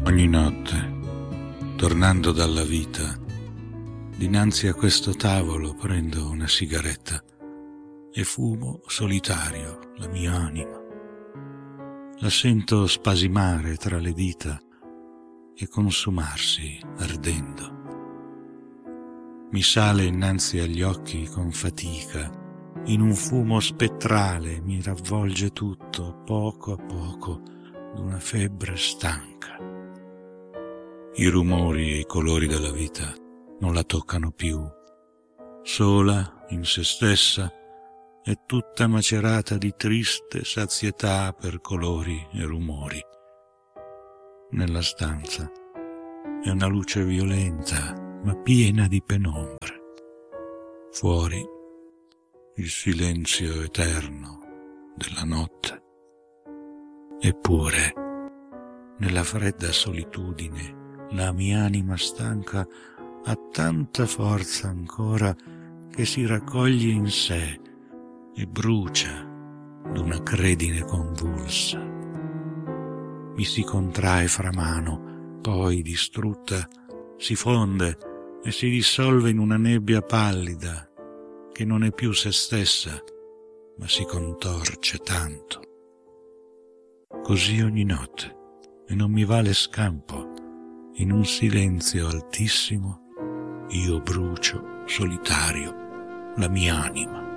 Ogni notte, tornando dalla vita, dinanzi a questo tavolo prendo una sigaretta e fumo solitario la mia anima. La sento spasimare tra le dita e consumarsi ardendo. Mi sale innanzi agli occhi con fatica, in un fumo spettrale mi ravvolge tutto, poco a poco, d'una febbre stanca. I rumori e i colori della vita non la toccano più. Sola, in se stessa, è tutta macerata di triste sazietà per colori e rumori. Nella stanza è una luce violenta, ma piena di penombre. Fuori il silenzio eterno della notte. Eppure, nella fredda solitudine, la mia anima stanca ha tanta forza ancora che si raccoglie in sé e brucia d'una credine convulsa. Mi si contrae fra mano, poi distrutta si fonde e si dissolve in una nebbia pallida che non è più se stessa, ma si contorce tanto. Così ogni notte, e non mi vale scampo, in un silenzio altissimo, io brucio solitario la mia anima.